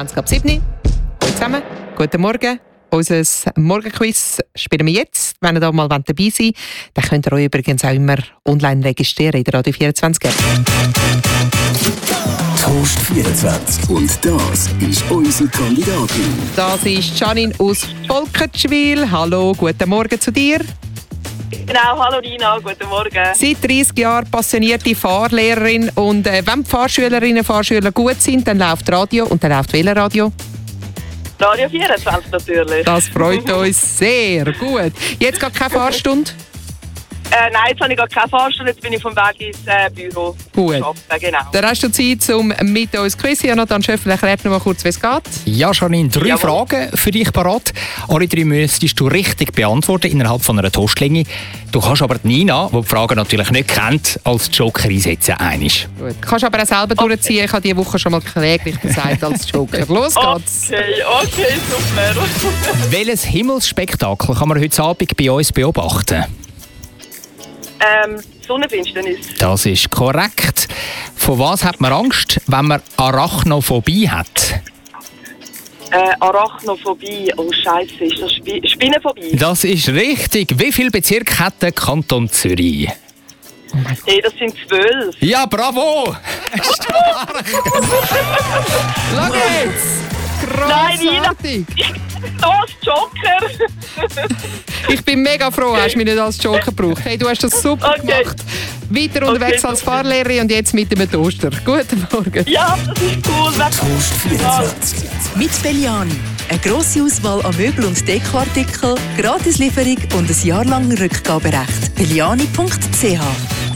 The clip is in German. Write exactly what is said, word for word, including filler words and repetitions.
zwanzig ab sieben. Hallo zusammen, guten Morgen. Unser Morgenquiz spielen wir jetzt. Wenn ihr da mal dabei seid, dann könnt ihr euch übrigens auch immer online registrieren in der Radio vierundzwanzig App. Toast vierundzwanzig. Und das ist unsere Kandidatin. Das ist Janine aus Volkertschwil. Hallo, guten Morgen zu dir. Genau, hallo Rina, guten Morgen. Seit dreißig Jahren passionierte Fahrlehrerin. Und äh, wenn die Fahrschülerinnen und Fahrschüler gut sind, dann läuft Radio. Und dann läuft welches Radio? Radio vierundzwanzig natürlich. Das freut uns sehr. Gut. Jetzt geht keine Fahrstunde? Äh, nein, jetzt habe ich gar keine Fahrstunde, jetzt bin ich vom Weg ins äh, Büro. Gut. Arbeiten, genau. Dann hast du Zeit, um mit uns zu quizzen. Jonathan Schöffel erklärt noch mal kurz, wie es geht. Ja, Janine, drei Jawohl. Fragen für dich parat. Alle drei müsstest du richtig beantworten innerhalb von einer Toastlinie. Du kannst aber die Nina, die die Fragen natürlich nicht kennt, als Joker einsetzen. Einisch. Gut. Du kannst aber auch selber okay. durchziehen. Ich habe diese Woche schon mal kläglich gesagt als Joker. Los geht's. Okay, okay, super. Welches Himmelsspektakel kann man heute Abend bei uns beobachten? Ähm, Sonnenfinsternis. Das ist korrekt. Von was hat man Angst, wenn man Arachnophobie hat? Äh, Arachnophobie. Oh Scheiße, ist das Sp Spinnenphobie? Das ist richtig. Wie viele Bezirke hat der Kanton Zürich? Hey, das sind zwölf. Ja, bravo! Schau jetzt! Nein, Nina! Grossartig! Das Joker! Ich bin mega froh, hast du mich nicht als Joker gebraucht. Hey, du hast das super Okay. gemacht. Weiter unterwegs Okay, als super. Fahrlehrerin und jetzt mit dem Toaster. Guten Morgen. Ja, das ist cool. Toast vierundzwanzig. Mit Belliani. Eine grosse Auswahl an Möbel- und Dekoartikeln, Gratislieferung und ein Jahr lang Rückgaberecht. belliani punkt c h